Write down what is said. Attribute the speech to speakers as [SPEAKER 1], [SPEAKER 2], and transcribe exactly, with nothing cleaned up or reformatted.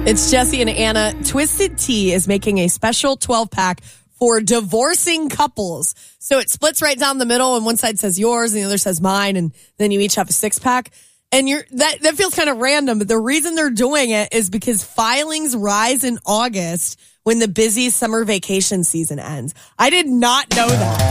[SPEAKER 1] It's Jesse and Anna. Twisted Tea is making a special twelve-pack for divorcing couples. So it splits right down the middle, and one side says yours, and the other says mine, and then you each have a six-pack. And you're that, that feels kind of random, but the reason they're doing it is because filings rise in August when the busy summer vacation season ends. I did not know that.